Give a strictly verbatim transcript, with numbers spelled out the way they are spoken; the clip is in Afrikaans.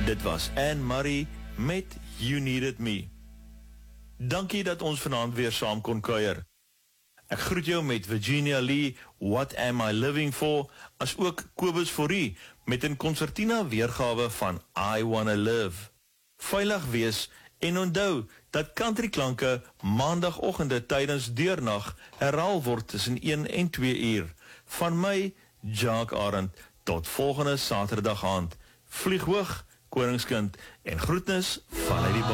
Dit was Anne-Marie met You Needed Me. Dankie dat ons vanaand weer saam kon kuier. Ek groet jou met Virginia Lee, What Am I Living For, as ook Kobus Fourie met 'n concertina weergawe van I Wanna Live. Veilig wees en onthou dat countryklanke maandagoggende tydens deurnag herhaal word tussen een en twee uur. Van my, Jacques Arend, tot volgende Saterdag aand. Vlieg hoog, koningskind, en groetnis vanuit die